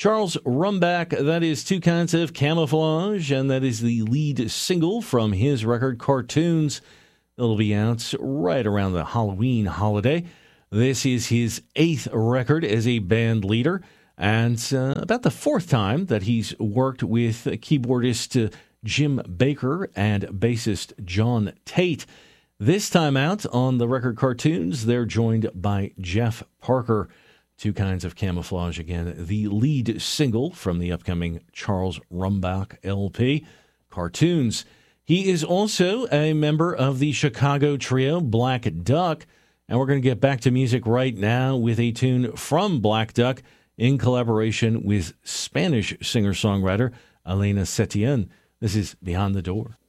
Charles Rumbach, that is Two Kinds of Camouflage, and that is the lead single from his record Cartoons. It'll be out right around the Halloween holiday. This is his 8th record as a band leader, and about the 4th time that he's worked with keyboardist Jim Baker and bassist John Tate. This time out on the record Cartoons, they're joined by Jeff Parker. Two Kinds of Camouflage, again, the lead single from the upcoming Charles Rumbach LP, Cartoons. He is also a member of the Chicago trio Black Duck, and we're going to get back to music right now with a tune from Black Duck in collaboration with Spanish singer-songwriter Elena Setien. This is Behind the Door.